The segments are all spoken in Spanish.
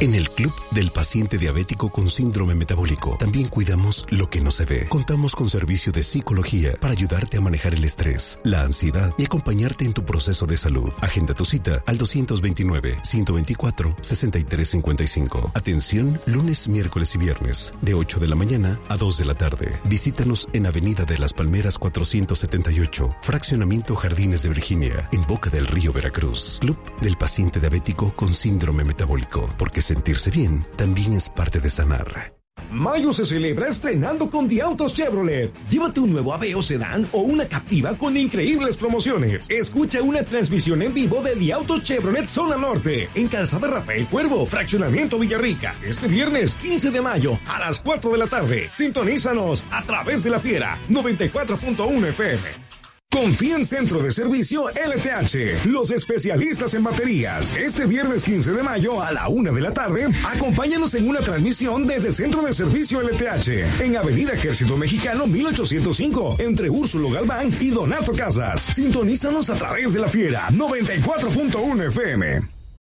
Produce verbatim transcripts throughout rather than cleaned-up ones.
En el Club del Paciente Diabético con Síndrome Metabólico también cuidamos lo que no se ve. Contamos con servicio de psicología para ayudarte a manejar el estrés, la ansiedad y acompañarte en tu proceso de salud. Agenda tu cita al dos dos nueve, uno dos cuatro, seis tres cinco cinco. Atención lunes, miércoles y viernes de ocho de la mañana a dos de la tarde. Visítanos en Avenida de las Palmeras cuatrocientos setenta y ocho, Fraccionamiento Jardines de Virginia, en Boca del Río, Veracruz. Club del Paciente Diabético con Síndrome Metabólico, porque sentirse bien también es parte de sanar. Mayo se celebra estrenando con The Autos Chevrolet. Llévate un nuevo Aveo Sedán o una Captiva con increíbles promociones. Escucha una transmisión en vivo de The Autos Chevrolet Zona Norte en Calzada Rafael Cuervo, Fraccionamiento Villarrica, este viernes quince de mayo a las cuatro de la tarde. Sintonízanos a través de La Fiera noventa y cuatro punto uno F M. Confía en Centro de Servicio L T H, los especialistas en baterías. Este viernes quince de mayo a la una de la tarde, acompáñanos en una transmisión desde Centro de Servicio L T H, en Avenida Ejército Mexicano mil ochocientos cinco, entre Úrsulo Galván y Donato Casas. Sintonízanos a través de La Fiera noventa y cuatro punto uno F M.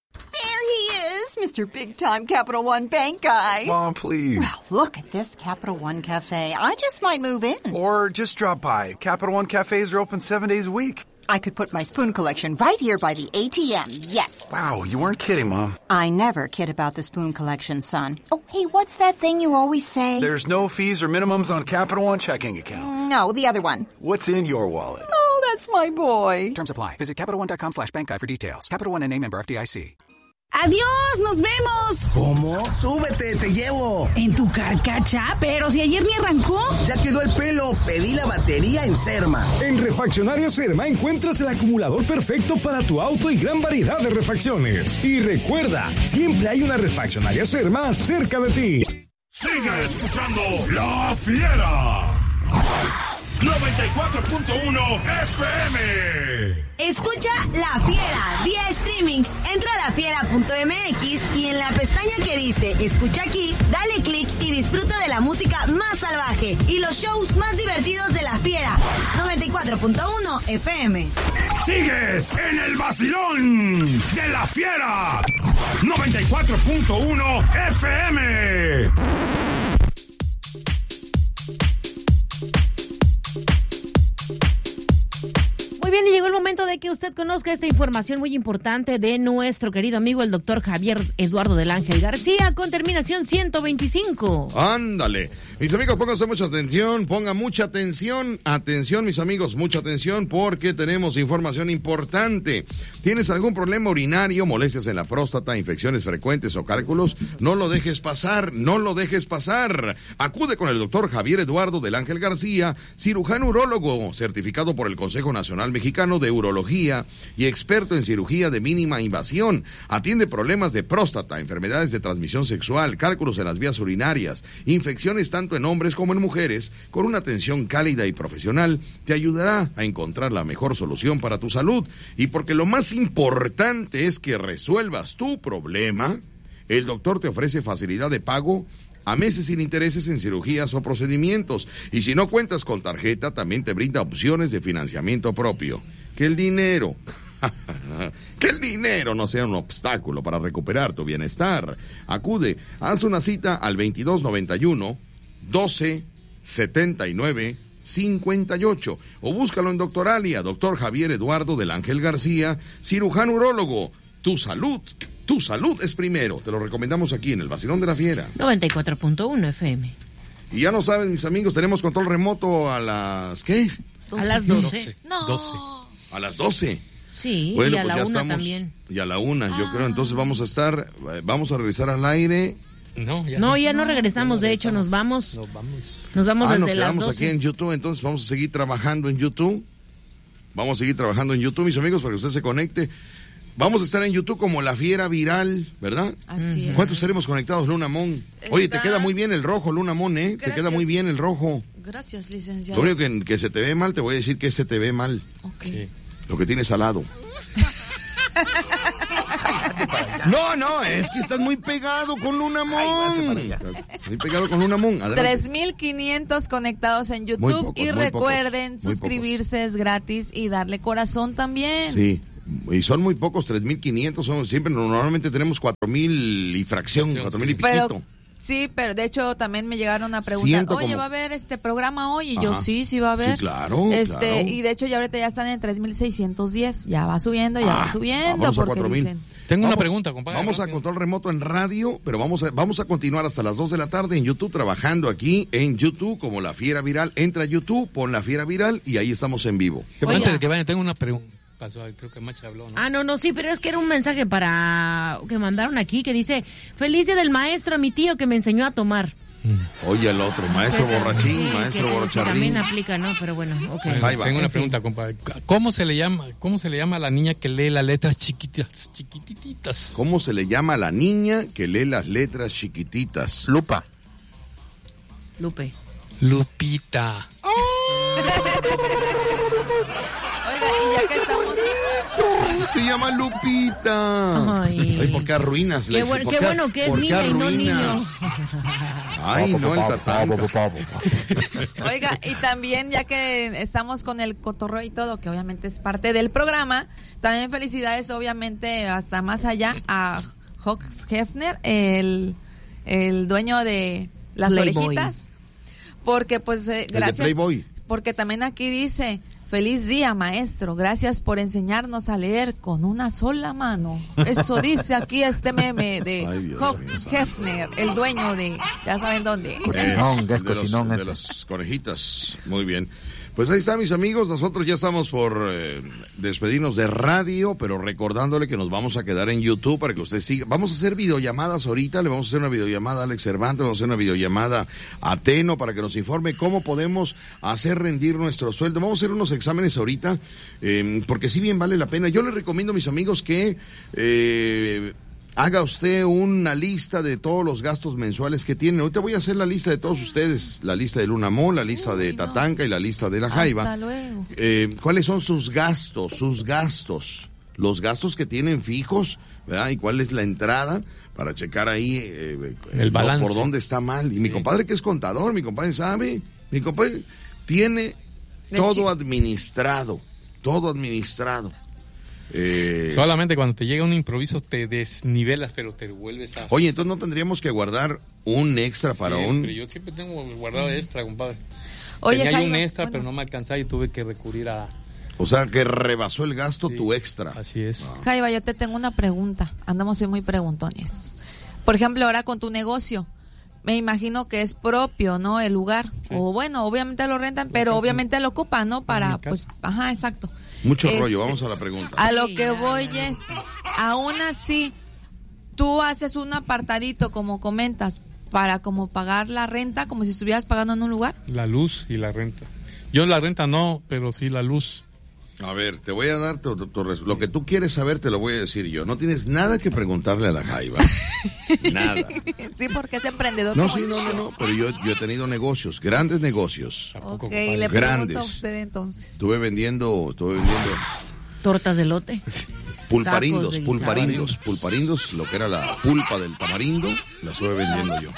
Mister Big Time Capital One Bank guy. Mom, please. Well, look at this Capital One Cafe. I just might move in. Or just drop by. Capital One cafes are open seven days a week. I could put my spoon collection right here by the A T M, yes. Wow, you weren't kidding, Mom. I never kid about the spoon collection, son. Oh, hey, what's that thing you always say? There's no fees or minimums on Capital One checking accounts. No, the other one. What's in your wallet? Oh, that's my boy. Terms apply. Visit CapitalOne.com slash bank guide for details. Capital One N A member F D I C. ¡Adiós! ¡Nos vemos! ¿Cómo? Súbete, te llevo. ¿En tu carcacha? Pero si ayer ni arrancó. Ya quedó el pelo. Pedí la batería en Serma. En Refaccionaria Serma encuentras el acumulador perfecto para tu auto y gran variedad de refacciones. Y recuerda, siempre hay una Refaccionaria Serma cerca de ti. Sigue escuchando La Fiera. noventa y cuatro punto uno F M. Escucha La Fiera vía streaming. Entra a la fiera punto m x y en la pestaña que dice Escucha aquí, dale clic y disfruta de la música más salvaje y los shows más divertidos de La Fiera. noventa y cuatro punto uno F M. Sigues en el vacilón de La Fiera. noventa y cuatro punto uno F M. Muy bien, y llegó el momento de que usted conozca esta información muy importante de nuestro querido amigo el doctor Javier Eduardo del Ángel García, con terminación ciento veinticinco. Ándale. Mis amigos, pónganse mucha atención, pongan mucha atención, atención mis amigos, mucha atención porque tenemos información importante. ¿Tienes algún problema urinario, molestias en la próstata, infecciones frecuentes o cálculos? No lo dejes pasar, no lo dejes pasar. Acude con el doctor Javier Eduardo del Ángel García, cirujano urólogo, certificado por el Consejo Nacional Mexicano de Urología y experto en cirugía de mínima invasión. Atiende problemas de próstata, enfermedades de transmisión sexual, cálculos en las vías urinarias, infecciones tanto en hombres como en mujeres. Con una atención cálida y profesional, te ayudará a encontrar la mejor solución para tu salud. Y porque lo más importante es que resuelvas tu problema, el doctor te ofrece facilidad de pago a meses sin intereses en cirugías o procedimientos. Y si no cuentas con tarjeta, también te brinda opciones de financiamiento propio. Que el dinero, que el dinero no sea un obstáculo para recuperar tu bienestar. Acude, haz una cita al veintidós noventa y uno, doce, setenta y nueve, cincuenta y ocho o búscalo en Doctoralia, doctor Javier Eduardo del Ángel García, cirujano urólogo. Tu salud, tu salud es primero. Te lo recomendamos aquí en el Vacilón de la Fiera. noventa y cuatro punto uno F M. Y ya no saben, mis amigos, tenemos control remoto a las... ¿qué? doce. A las doce. No. doce. A las doce. Sí, bueno, y a pues la ya una estamos, también. Y a la una, ah. yo creo. Entonces vamos a estar, vamos a regresar al aire. No, ya no, ya no regresamos. De hecho, nos vamos. Nos vamos. Nos vamos ah, desde nos quedamos las doce. Aquí en YouTube, entonces vamos a seguir trabajando en YouTube. Vamos a seguir trabajando en YouTube, mis amigos, para que usted se conecte. Vamos a estar en YouTube como La Fiera Viral, ¿verdad? Así es. ¿Cuántos estaremos conectados, Luna Mon? Está... Oye, te queda muy bien el rojo, Luna Mon, ¿eh? Gracias. Te queda muy bien el rojo. Gracias, licenciado. Lo único que, que se te ve mal, te voy a decir que se te ve mal. Ok. Sí. Lo que tienes al lado. No, no, es que estás muy pegado con Luna Mon. Estás muy pegado con Luna Mon. tres mil quinientos conectados en YouTube. Pocos, y recuerden, suscribirse pocos. Es gratis y darle corazón también. Sí. Y son muy pocos, tres mil quinientos, son, siempre normalmente tenemos cuatro mil y fracción, cuatro mil y piquito. Pero, sí, pero de hecho también me llegaron a preguntar, oye, como... ¿va a haber este programa hoy? Y Ajá. yo, sí, sí va a haber. Sí, claro, este claro. Y de hecho ya ahorita ya están en tres mil seiscientos diez, ya va subiendo, ya ah, va subiendo. Porque dicen... Tengo vamos, una pregunta, compadre. Vamos a control remoto en radio, pero vamos a, vamos a continuar hasta las dos de la tarde en YouTube, trabajando aquí en YouTube como La Fiera Viral. Entra a YouTube, pon La Fiera Viral y ahí estamos en vivo. Antes de que vayan, tengo una pregunta. Pasó, creo que Macha habló, ¿no? Ah, no, no, sí, pero es que era un mensaje para que mandaron aquí que dice, feliz día del maestro a mi tío que me enseñó a tomar. Oye, el otro, maestro pero, borrachín, sí, maestro borracharrín. También aplica, ¿no? Pero bueno, ok. Ahí va. Tengo una pregunta, compadre. ¿Cómo se le llama, cómo se le llama a la niña que lee las letras chiquititas, chiquititas? ¿Cómo se le llama a la niña que lee las letras chiquititas? Lupa. Lupe. Lupita. Oh. Oiga, y ya que estamos... Se llama Lupita. Ay, Ay ¿por qué arruinas? Qué, bueno, qué, qué bueno que es niña y no niño. Ay, no, el tatán. Oiga, y también ya que estamos con el cotorreo y todo, que obviamente es parte del programa, también felicidades obviamente hasta más allá a Hugh Hefner, el, el dueño de las Playboy. Orejitas, porque pues eh, gracias, Playboy. Porque también aquí dice... Feliz día, maestro. Gracias por enseñarnos a leer con una sola mano. Eso dice aquí este meme de Hugh Hefner, el dueño de, ya saben dónde. Cochinón, de, cochinón los, de las conejitas. Muy bien. Pues ahí está, mis amigos. Nosotros ya estamos por eh, despedirnos de radio, pero recordándole que nos vamos a quedar en YouTube para que usted siga. Vamos a hacer videollamadas ahorita. Le vamos a hacer una videollamada a Alex Cervantes, vamos a hacer una videollamada a Teno para que nos informe cómo podemos hacer rendir nuestro sueldo. Vamos a hacer unos exámenes ahorita, eh, porque si bien vale la pena. Yo les recomiendo, mis amigos, que... Eh, haga usted una lista de todos los gastos mensuales que tiene. Ahorita voy a hacer la lista de todos ustedes, la lista de Lunamol, la lista Uy, de Tatanka no. y la lista de La Jaiba. Hasta luego. Eh, ¿Cuáles son sus gastos? Sus gastos. Los gastos que tienen fijos, ¿verdad? Y cuál es la entrada para checar ahí eh, el balance. Por dónde está mal. Y sí. Mi compadre que es contador, mi compadre sabe, mi compadre tiene de todo chico. administrado, todo administrado. Eh, Solamente cuando te llega un improviso te desnivelas, pero te vuelves a... Oye, entonces no tendríamos que guardar un extra para siempre, un... Yo siempre tengo guardado extra, compadre. Oye, Tenía Jaime, un extra, bueno. pero no me alcanzaba y tuve que recurrir a... O sea, que rebasó el gasto sí, tu extra. Así es. Ah. Jaiba, yo te tengo una pregunta. Andamos hoy muy preguntones. Por ejemplo, ahora con tu negocio, me imagino que es propio, ¿no? El lugar. Sí. O bueno, obviamente lo rentan, pero obviamente lo ocupan, ¿no? Para, pues, ajá, exacto. Mucho este, rollo, vamos a la pregunta. A lo que voy es, aún así, tú haces un apartadito, como comentas, para como pagar la renta, como si estuvieras pagando en un lugar. La luz y la renta. Yo la renta no, pero sí la luz. A ver, te voy a dar tu, tu, tu, lo que tú quieres saber, te lo voy a decir yo. No tienes nada que preguntarle a la Jaiba. Nada. Sí, porque es emprendedor. No, sí, no, no, no, pero yo, yo he tenido negocios, grandes negocios. Ok, le grandes. pregunto a usted entonces. Estuve vendiendo, estuve vendiendo... Tortas de lote. Pulparindos, de pulparindos, pulparindos, lo que era la pulpa del tamarindo, la estuve vendiendo yo.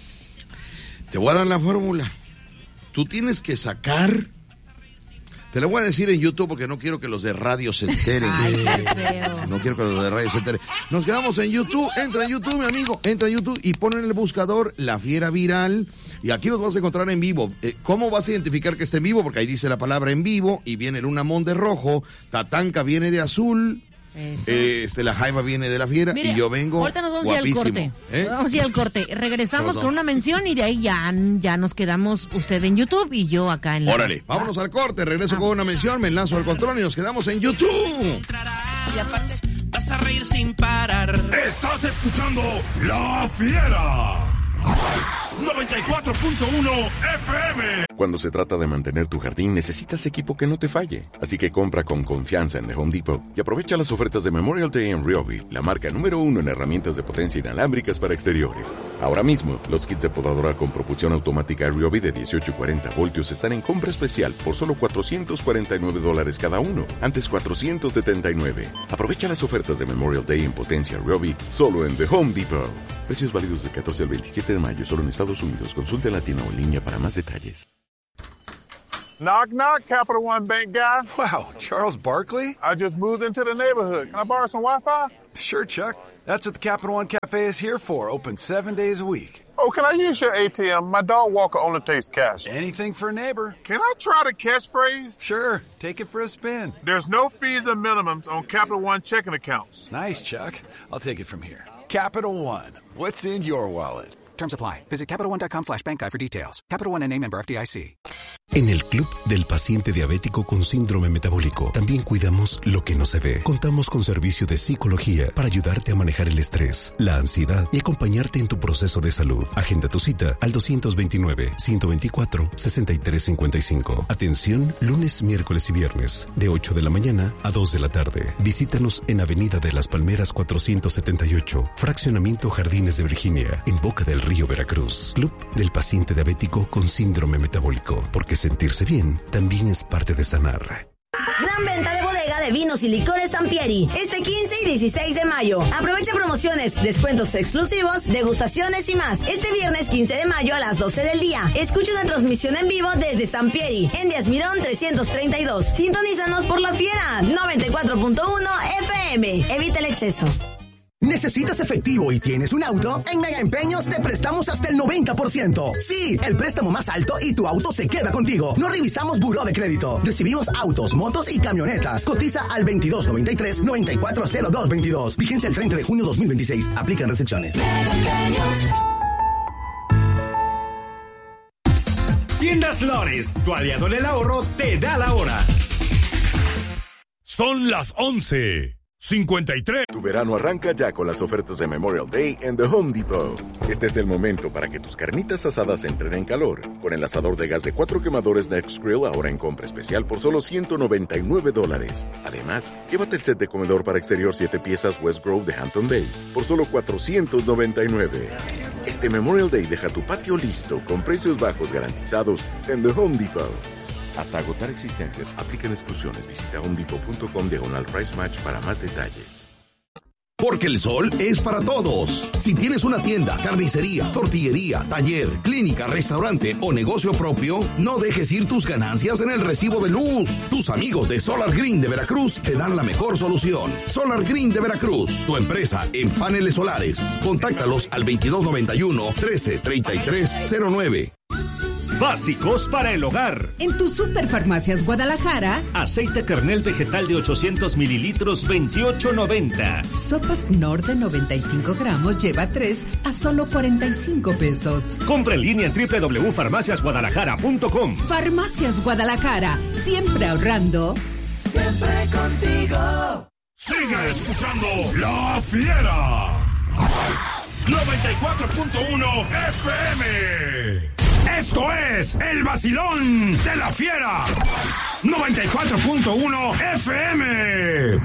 Te voy a dar la fórmula. Tú tienes que sacar... Te lo voy a decir en YouTube porque no quiero que los de radio se enteren. Ay, qué feo. No quiero que los de radio se enteren. Nos quedamos en YouTube. Entra en YouTube, mi amigo. Entra en YouTube y pon en el buscador La Fiera Viral. Y aquí nos vas a encontrar en vivo. Eh, ¿Cómo vas a identificar que está en vivo? Porque ahí dice la palabra en vivo y viene el Lunamón de rojo. Tatanka viene de azul. Eh, este, la Jaiba viene de La Fiera. Mire, y yo vengo ahorita nos vamos guapísimo. A ir al corte. ¿Eh? Vamos a ir al corte. Regresamos con una mención y de ahí ya, ya nos quedamos usted en YouTube y yo acá en la... Órale, vámonos al corte. Regreso ah. con una mención, me enlazo al control y nos quedamos en YouTube. Y aparte... Vas a reír sin parar. Estás escuchando La Fiera. noventa y cuatro punto uno F M. Cuando se trata de mantener tu jardín, necesitas equipo que no te falle. Así que compra con confianza en The Home Depot y aprovecha las ofertas de Memorial Day en Ryobi, la marca número uno en herramientas de potencia inalámbricas para exteriores. Ahora mismo, los kits de podadora con propulsión automática Ryobi de dieciocho y cuarenta voltios están en compra especial por solo cuatrocientos cuarenta y nueve dólares cada uno, antes cuatrocientos setenta y nueve. Aprovecha las ofertas de Memorial Day en potencia Ryobi solo en The Home Depot. Precios válidos del catorce al veintisiete de mayo solo en Estados Unidos. Consulte en la tienda o en línea para más detalles. Knock, knock, Capital One Bank guy. Wow, Charles Barkley? I just moved into the neighborhood. Can I borrow some Wi-Fi? Sure, Chuck. That's what the Capital One Cafe is here for, open seven days a week. Oh, can I use your A T M? My dog walker only takes cash. Anything for a neighbor. Can I try the catchphrase? Sure, take it for a spin. There's no fees and minimums on Capital One checking accounts. Nice, Chuck. I'll take it from here. Capital One. What's in your wallet? Terms apply. Visit CapitalOne.com slash bank guide for details. Capital One N A member F D I C. En el Club del Paciente Diabético con Síndrome Metabólico también cuidamos lo que no se ve. Contamos con servicio de psicología para ayudarte a manejar el estrés, la ansiedad y acompañarte en tu proceso de salud. Agenda tu cita al dos veintinueve, ciento veinticuatro, sesenta y tres cincuenta y cinco. Atención lunes, miércoles y viernes de ocho de la mañana a dos de la tarde. Visítanos en Avenida de las Palmeras cuatrocientos setenta y ocho, Fraccionamiento Jardines de Virginia, en Boca del Río, Veracruz. Club del Paciente Diabético con Síndrome Metabólico, porque sentirse bien también es parte de sanar. Gran venta de bodega de vinos y licores Sampieri, este quince y dieciséis de mayo. Aprovecha promociones, descuentos exclusivos, degustaciones y más. Este viernes quince de mayo a las doce del día. Escucha una transmisión en vivo desde Sampieri, en Díaz Mirón trescientos treinta y dos. Sintonízanos por La Fiera, noventa y cuatro punto uno F M. Evita el exceso. ¿Necesitas efectivo y tienes un auto? En Mega Empeños te prestamos hasta el noventa por ciento. Sí, el préstamo más alto y tu auto se queda contigo. No revisamos buró de crédito. Recibimos autos, motos y camionetas. Cotiza al veintidós noventa y tres, noventa y cuatro cero dos veintidós. Vigencia el treinta de junio dos mil veintiséis. Aplican restricciones. Tiendas Flores, tu aliado en el ahorro, te da la hora. Son las once. cincuenta y tres. Tu verano arranca ya con las ofertas de Memorial Day en The Home Depot. Este es el momento para que tus carnitas asadas entren en calor. Con el asador de gas de cuatro quemadores Next Grill ahora en compra especial por solo ciento noventa y nueve dólares. Además, llévate el set de comedor para exterior siete piezas West Grove de Hampton Bay por solo cuatrocientos noventa y nueve. Este Memorial Day deja tu patio listo con precios bajos garantizados en The Home Depot. Hasta agotar existencias. Aplican exclusiones. Visita homedepot punto com diagonal price match para más detalles. Porque el sol es para todos. Si tienes una tienda, carnicería, tortillería, taller, clínica, restaurante o negocio propio, no dejes ir tus ganancias en el recibo de luz. Tus amigos de Solar Green de Veracruz te dan la mejor solución. Solar Green de Veracruz, tu empresa en paneles solares. Contáctalos al veintidós noventa y uno, trece treinta y tres cero nueve. Básicos para el hogar. En tu Superfarmacias Guadalajara, aceite kernel vegetal de ochocientos mililitros, veintiocho noventa. Sopas Nor de noventa y cinco gramos lleva tres a solo cuarenta y cinco pesos. Compra en línea en doble u doble u doble u punto farmacias guadalajara punto com. Farmacias Guadalajara, siempre ahorrando. Siempre contigo. Sigue escuchando La Fiera. noventa y cuatro punto uno F M. Esto es El Vacilón de La Fiera. noventa y cuatro punto uno F M.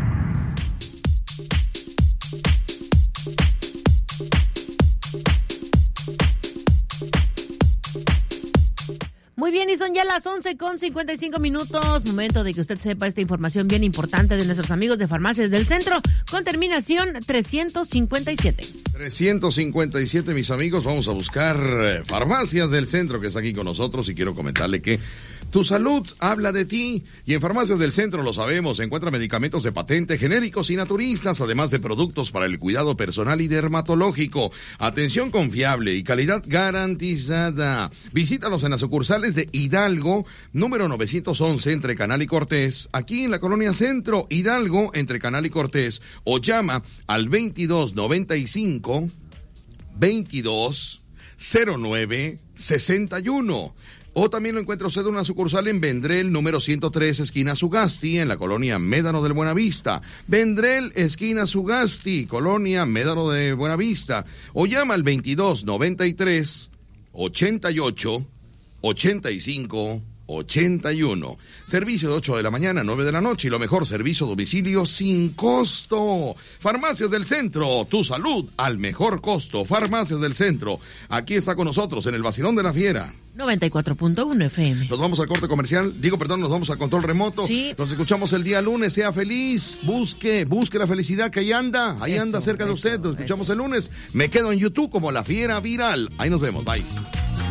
Muy bien, y son ya las once con cincuenta y cinco minutos. Momento de que usted sepa esta información bien importante de nuestros amigos de Farmacias del Centro, con terminación trescientos cincuenta y siete. trescientos cincuenta y siete, mis amigos. Vamos a buscar eh, Farmacias del Centro, que está aquí con nosotros, y quiero comentarle que tu salud habla de ti, y en Farmacias del Centro, lo sabemos, se encuentran medicamentos de patente, genéricos y naturistas, además de productos para el cuidado personal y dermatológico. Atención confiable y calidad garantizada. Visítalos en las sucursales de Hidalgo, número novecientos once, entre Canal y Cortés, aquí en la Colonia Centro, Hidalgo, entre Canal y Cortés, o llama al veintidós noventa y cinco, veintidós cero nueve sesenta y uno. O también lo encuentra usted en una sucursal en Vendrell, número ciento tres, esquina Sugasti, en la colonia Médano del Buenavista. Vendrell, esquina Sugasti, colonia Médano de Buenavista. O llama al veintidós noventa y tres, ochenta y ocho, ochenta y cinco, ochenta y uno. Servicio de ocho de la mañana a nueve de la noche, y lo mejor, servicio a domicilio sin costo. Farmacias del Centro, tu salud al mejor costo. Farmacias del Centro. Aquí está con nosotros en el Vacilón de la Fiera. noventa y cuatro punto uno F M. Nos vamos al corte comercial, digo, perdón, nos vamos al control remoto. Sí. Nos escuchamos el día lunes, sea feliz, busque, busque la felicidad que ahí anda, ahí eso, anda cerca eso, de usted. Nos escuchamos eso. el lunes. Me quedo en YouTube como La Fiera Viral. Ahí nos vemos, bye.